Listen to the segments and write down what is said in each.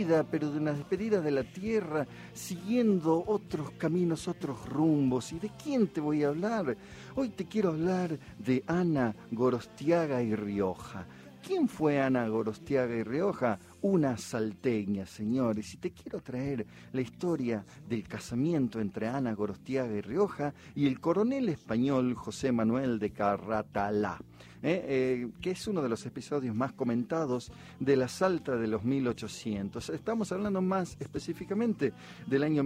despedida, pero de una despedida de la tierra, siguiendo otros caminos, otros rumbos. ¿Y de quién te voy a hablar? Hoy te quiero hablar de Ana Gorostiaga y Rioja. ¿Quién fue Ana Gorostiaga y Rioja? Una salteña, señores. Y te quiero traer la historia del casamiento entre Ana Gorostiaga y Rioja y el coronel español José Manuel de Carratalá, que es uno de los episodios más comentados de la Salta de los 1800. Estamos hablando más específicamente del año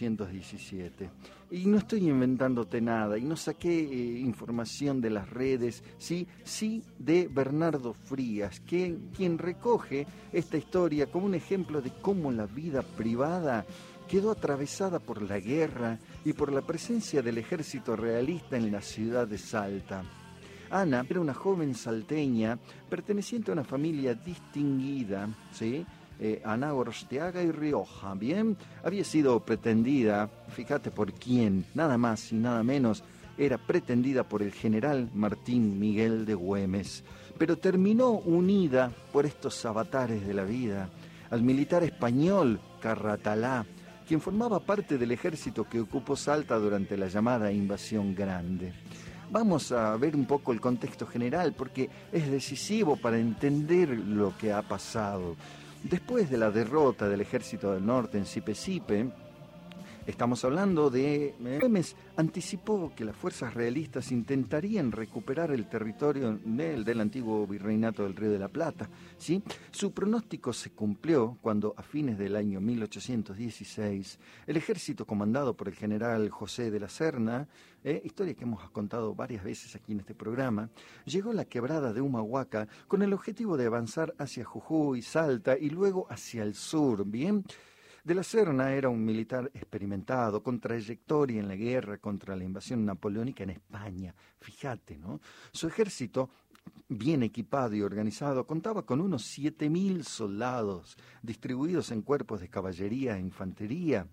1817. Y no estoy inventándote nada, y no saqué información de las redes, sí de Bernardo Frías, quien recoge esta historia como un ejemplo de cómo la vida privada quedó atravesada por la guerra y por la presencia del ejército realista en la ciudad de Salta. Ana era una joven salteña perteneciente a una familia distinguida, ¿sí? Ana Gorostiaga y Rioja, ¿bien? Había sido pretendida, fíjate por quién, nada más y nada menos, era pretendida por el general Martín Miguel de Güemes, pero terminó unida por estos avatares de la vida al militar español Carratalá, quien formaba parte del ejército que ocupó Salta durante la llamada Invasión Grande. Vamos a ver un poco el contexto general porque es decisivo para entender lo que ha pasado. Después de la derrota del ejército del norte en Sipe-Sipe, estamos hablando de... Güemes anticipó que las fuerzas realistas intentarían recuperar el territorio del antiguo virreinato del Río de la Plata, ¿sí? Su pronóstico se cumplió cuando, a fines del año 1816, el ejército comandado por el general José de la Serna, historia que hemos contado varias veces aquí en este programa, llegó a la quebrada de Humahuaca con el objetivo de avanzar hacia Jujuy, Salta y luego hacia el sur, ¿bien? De la Serna era un militar experimentado, con trayectoria en la guerra contra la invasión napoleónica en España. Fíjate, ¿no? Su ejército, bien equipado y organizado, contaba con unos 7.000 soldados, distribuidos en cuerpos de caballería e infantería.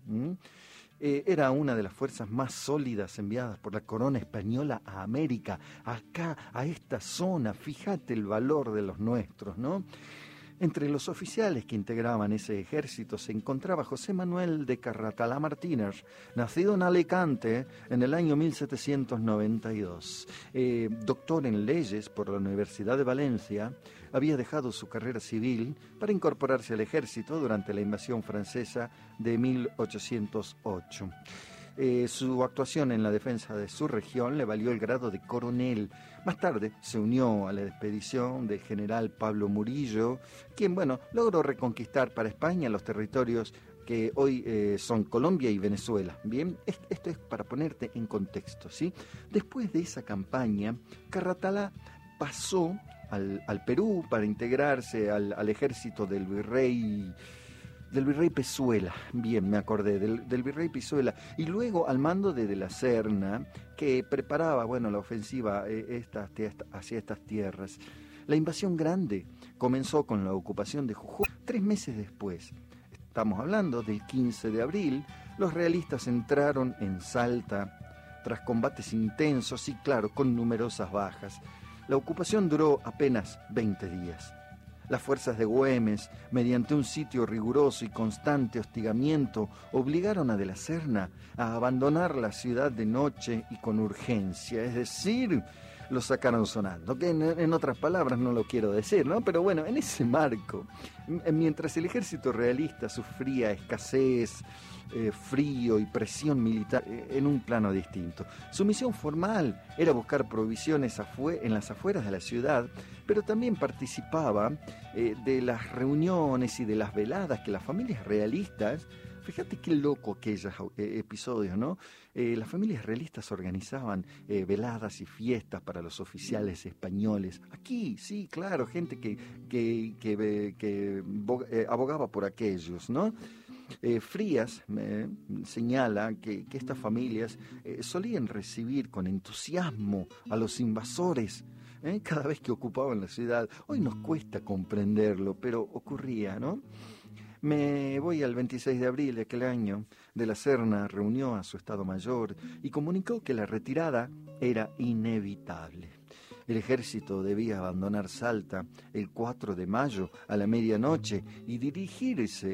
Era una de las fuerzas más sólidas enviadas por la corona española a América, acá, a esta zona. Fíjate el valor de los nuestros, ¿no? Entre los oficiales que integraban ese ejército se encontraba José Manuel de Carratalá Martínez, nacido en Alicante en el año 1792. Doctor en leyes por la Universidad de Valencia, había dejado su carrera civil para incorporarse al ejército durante la invasión francesa de 1808. Su actuación en la defensa de su región le valió el grado de coronel. Más tarde se unió a la expedición del general Pablo Murillo, quien, logró reconquistar para España los territorios que hoy son Colombia y Venezuela. Bien, esto es para ponerte en contexto, ¿sí? Después de esa campaña, Carratalá pasó al Perú para integrarse al ejército del virrey Pezuela, bien, me acordé, del virrey Pezuela, y luego al mando de la Serna, que preparaba, la ofensiva hacia estas tierras. La invasión grande comenzó con la ocupación de Jujuy. 3 meses después, estamos hablando del 15 de abril, los realistas entraron en Salta tras combates intensos y, claro, con numerosas bajas. La ocupación duró apenas 20 días. Las fuerzas de Güemes, mediante un sitio riguroso y constante hostigamiento, obligaron a De la Serna a abandonar la ciudad de noche y con urgencia, es decir, lo sacaron sonando, que en otras palabras no lo quiero decir, ¿no? Pero bueno, en ese marco, mientras el ejército realista sufría escasez, frío y presión militar en un plano distinto. Su misión formal era buscar provisiones en las afueras de la ciudad, pero también participaba de las reuniones y de las veladas que las familias realistas, fíjate qué loco aquellos episodios, ¿no? Las familias realistas organizaban veladas y fiestas para los oficiales españoles. Aquí, sí, claro, gente que abogaba por aquellos, ¿no? Frías señala que estas familias solían recibir con entusiasmo a los invasores cada vez que ocupaban la ciudad. Hoy nos cuesta comprenderlo, pero ocurría, ¿no? Me voy al 26 de abril de aquel año. De la Serna reunió a su Estado Mayor y comunicó que la retirada era inevitable. El ejército debía abandonar Salta el 4 de mayo a la medianoche y dirigirse